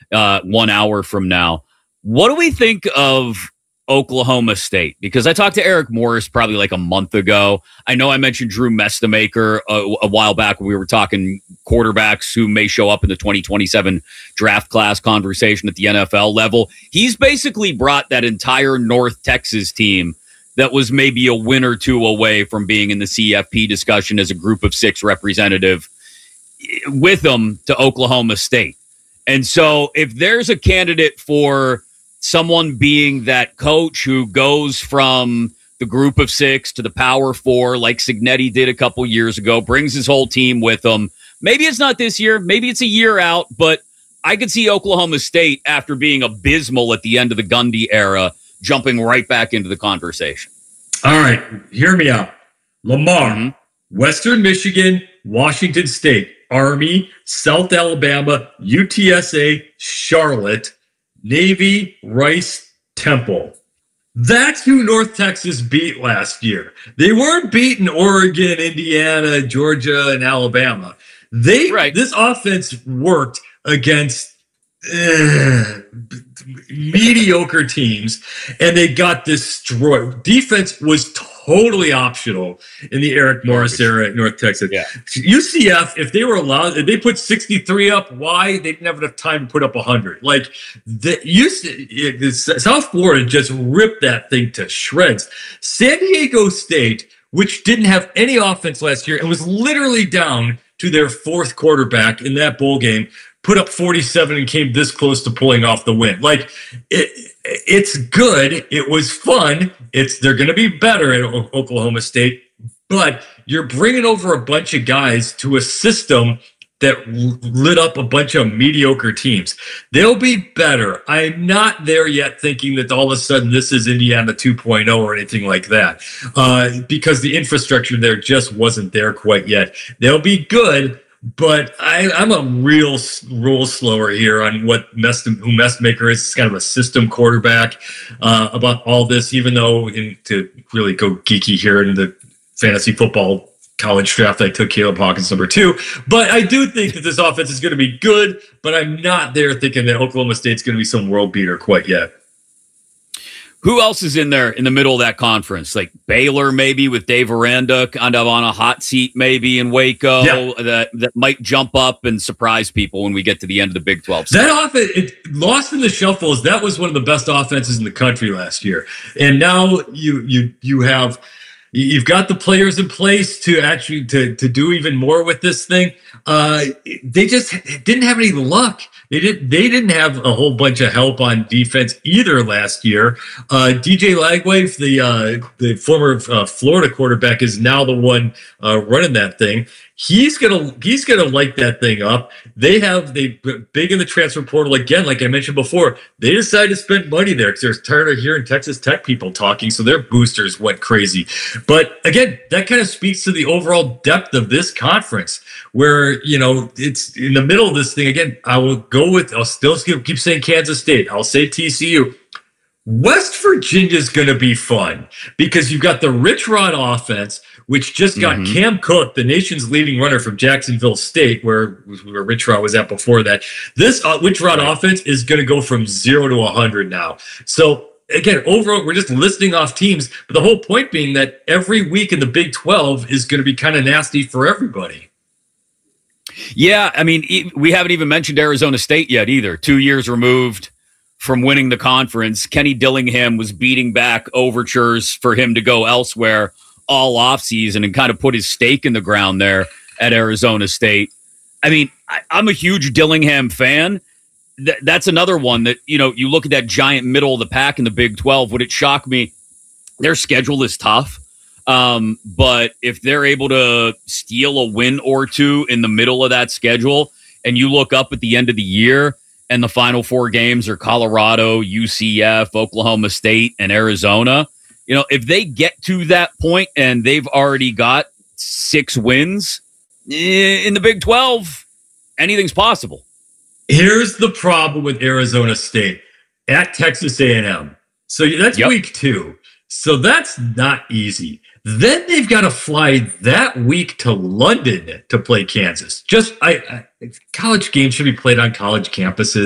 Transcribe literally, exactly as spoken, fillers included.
uh, one hour from now. What do we think of Oklahoma State? Because I talked to Eric Morris probably like a month ago. I know I mentioned Drew Mestamaker a, a while back when we were talking quarterbacks who may show up in the twenty twenty-seven draft class conversation at the N F L level. He's basically brought that entire North Texas team that was maybe a win or two away from being in the C F P discussion as a group of six representative with them to Oklahoma State. And so if there's a candidate for someone being that coach who goes from the group of six to the power four, like Cignetti did a couple years ago, brings his whole team with him. Maybe it's not this year. Maybe it's a year out, but I could see Oklahoma State, after being abysmal at the end of the Gundy era, jumping right back into the conversation. All right, hear me out. Lamar, mm-hmm. Western Michigan, Washington State, Army, South Alabama, U T S A, Charlotte, Navy, Rice, Temple. That's who North Texas beat last year. They weren't beating Oregon, Indiana, Georgia, and Alabama. They right. This offense worked against uh, mediocre teams, and they got destroyed. Defense was totally optional in the Eric Morris era at North Texas. Yeah. U C F, if they were allowed, if they put sixty-three up, why? They didn't have enough time to put up one hundred. Like, the, you, it, South Florida just ripped that thing to shreds. San Diego State, which didn't have any offense last year and was literally down to their fourth quarterback in that bowl game, put up forty-seven and came this close to pulling off the win. Like, it, it's good. It was fun. It's they're going to be better at o- Oklahoma State, but you're bringing over a bunch of guys to a system that l- lit up a bunch of mediocre teams. They'll be better. I'm not there yet thinking that all of a sudden this is Indiana two point oh or anything like that, uh, because the infrastructure there just wasn't there quite yet. They'll be good. But I, I'm a real rule slower here on what Mest, who Mestmaker is. It's kind of a system quarterback uh, about all this, even though in, to really go geeky here in the fantasy football college draft, I took Caleb Hawkins number two. But I do think that this offense is going to be good, but I'm not there thinking that Oklahoma State's going to be some world beater quite yet. Who else is in there in the middle of that conference? Like Baylor, maybe, with Dave Aranda kind of on a hot seat, maybe in Waco, yeah. that that might jump up and surprise people when we get to the end of the Big twelve. That offense, it, lost in the shuffles, that was one of the best offenses in the country last year. And now you you you have you've got the players in place to actually to to do even more with this thing. Uh, they just didn't have any luck. They didn't. They didn't have a whole bunch of help on defense either last year. Uh, D J Lagway, the uh, the former uh, Florida quarterback, is now the one uh, running that thing. He's gonna he's gonna light that thing up. They have they big in the transfer portal again, like I mentioned before. They decided to spend money there because they're tired of hearing Texas Tech people talking, so their boosters went crazy. But again, that kind of speaks to the overall depth of this conference, where you know it's in the middle of this thing. Again, I will go with I'll still keep saying Kansas State. I'll say T C U. West Virginia is going to be fun because you've got the Rich Rod offense, which just got mm-hmm. Cam Cook, the nation's leading runner from Jacksonville State, where, where Rich Rod was at before that. This uh, Rich Rod right. offense is going to go from zero to one hundred now. So, again, overall, we're just listing off teams, but the whole point being that every week in the Big twelve is going to be kind of nasty for everybody. Yeah, I mean, we haven't even mentioned Arizona State yet either. Two years removed from winning the conference. Kenny Dillingham was beating back overtures for him to go elsewhere all offseason and kind of put his stake in the ground there at Arizona State. I mean, I, I'm a huge Dillingham fan. Th- that's another one that, you know, you look at that giant middle of the pack in the Big twelve. Would it shock me? Their schedule is tough. Um, but if they're able to steal a win or two in the middle of that schedule, and you look up at the end of the year, and the final four games are Colorado, U C F, Oklahoma State, and Arizona. You know, if they get to that point and they've already got six wins in the Big twelve, anything's possible. Here's the problem with Arizona State at Texas A and M. So that's yep. week two. So that's not easy. Then they've got to fly that week to London to play Kansas. Just I, I college games should be played on college campuses.